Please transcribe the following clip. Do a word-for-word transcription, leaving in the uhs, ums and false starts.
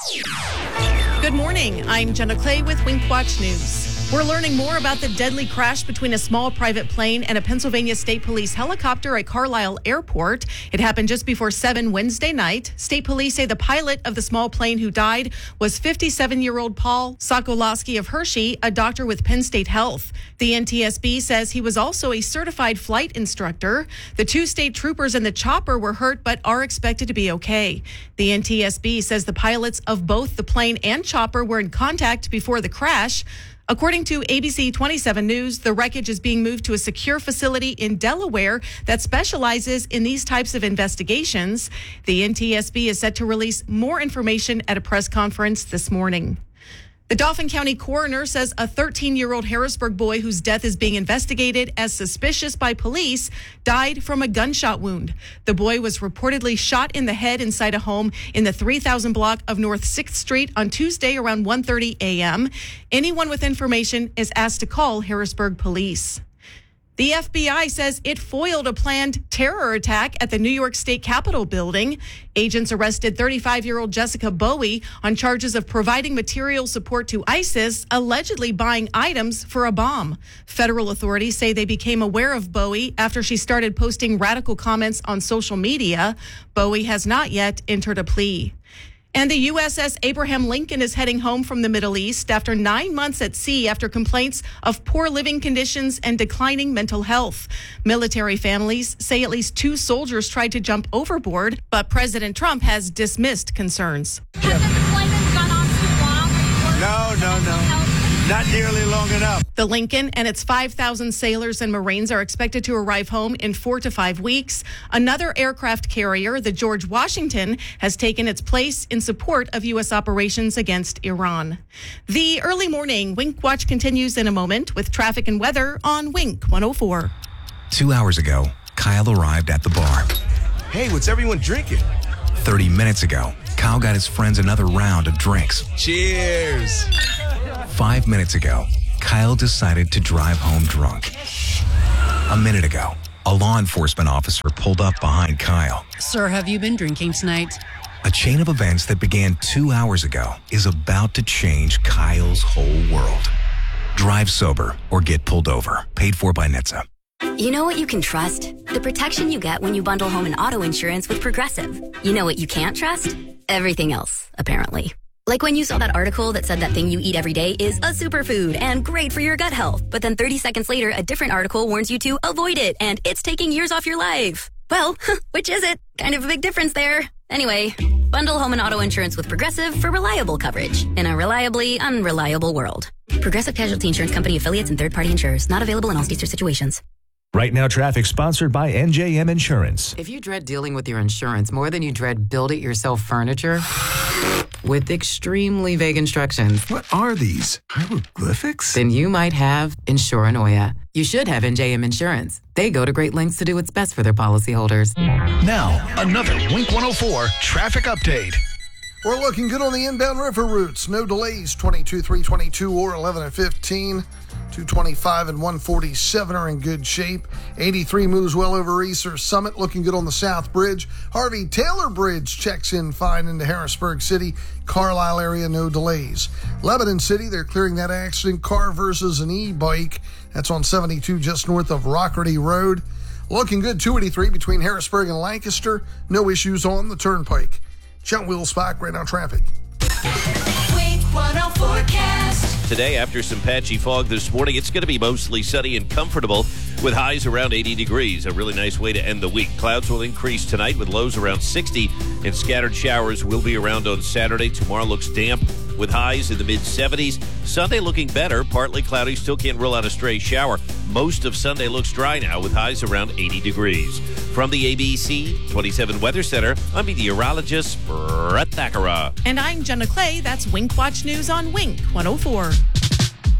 Good morning. I'm Jenna Clay with Wink Watch News. We're learning more about the deadly crash between a small private plane and a Pennsylvania State Police helicopter at Carlisle Airport. It happened just before seven Wednesday night. State police say the pilot of the small plane who died was fifty-seven-year-old Paul Sokolowski of Hershey, a doctor with Penn State Health. The N T S B says he was also a certified flight instructor. The two state troopers in the chopper were hurt but are expected to be okay. The N T S B says the pilots of both the plane and chopper were in contact before the crash. According to A B C twenty-seven News, the wreckage is being moved to a secure facility in Delaware that specializes in these types of investigations. The N T S B is set to release more information at a press conference this morning. The Dauphin County coroner says a thirteen-year-old Harrisburg boy whose death is being investigated as suspicious by police died from a gunshot wound. The boy was reportedly shot in the head inside a home in the three thousand block of North sixth Street on Tuesday around one thirty a.m. Anyone with information is asked to call Harrisburg Police. The F B I says it foiled a planned terror attack at the New York State Capitol building. Agents arrested thirty-five-year-old Jessica Bowie on charges of providing material support to ISIS, allegedly buying items for a bomb. Federal authorities say they became aware of Bowie after she started posting radical comments on social media. Bowie has not yet entered a plea. And the U S S Abraham Lincoln is heading home from the Middle East after nine months at sea after complaints of poor living conditions and declining mental health. Military families say at least two soldiers tried to jump overboard, but President Trump has dismissed concerns. Has the deployment gone on too long? No, no, no. Not nearly long enough. The Lincoln and its five thousand sailors and Marines are expected to arrive home in four to five weeks. Another aircraft carrier, the George Washington, has taken its place in support of U S operations against Iran. The early morning Wink Watch continues in a moment with traffic and weather on Wink one oh four. Two hours ago, Kyle arrived at the bar. Hey, what's everyone drinking? thirty minutes ago, Kyle got his friends another round of drinks. Cheers. Five minutes ago, Kyle decided to drive home drunk. A minute ago, a law enforcement officer pulled up behind Kyle. Sir, have you been drinking tonight? A chain of events that began two hours ago is about to change Kyle's whole world. Drive sober or get pulled over. Paid for by N H T S A. You know what you can trust? The protection you get when you bundle home and auto insurance with Progressive. You know what you can't trust? Everything else, apparently. Like when you saw that article that said that thing you eat every day is a superfood and great for your gut health. But then thirty seconds later, a different article warns you to avoid it and it's taking years off your life. Well, which is it? Kind of a big difference there. Anyway, bundle home and auto insurance with Progressive for reliable coverage in a reliably unreliable world. Progressive Casualty Insurance Company affiliates and third-party insurers. Not available in all states or situations. Right Now Traffic sponsored by N J M Insurance. If you dread dealing with your insurance more than you dread build-it-yourself furniture with extremely vague instructions, What are these? Hieroglyphics? then you might have Insuranoia. You should have N J M Insurance. They go to great lengths to do what's best for their policyholders. Now, another Wink one oh four traffic update. We're looking good on the inbound river routes. No delays, twenty-two, three twenty-two or eleven and fifteen. two twenty-five and one forty-seven are in good shape. eighty-three moves well over Easter Summit, looking good on the South Bridge. Harvey Taylor Bridge checks in fine into Harrisburg City. Carlisle area, no delays. Lebanon City, they're clearing that accident. Car versus an e-bike. That's on seventy-two just north of Rockerty Road. Looking good, two eighty-three between Harrisburg and Lancaster. No issues on the turnpike. Chunt Wheel Spot, right now traffic. Wink one oh forecast. Today, after some patchy fog this morning, it's going to be mostly sunny and comfortable with highs around eighty degrees. A really nice way to end the week. Clouds will increase tonight with lows around sixty, and scattered showers will be around on Saturday. Tomorrow looks damp with highs in the mid seventies. Sunday looking better, partly cloudy, still can't rule out a stray shower. Most of Sunday looks dry now with highs around eighty degrees. From the A B C twenty-seven Weather Center, I'm meteorologist Brett Thakara. And I'm Jenna Clay. That's Wink Watch News on Wink one oh four.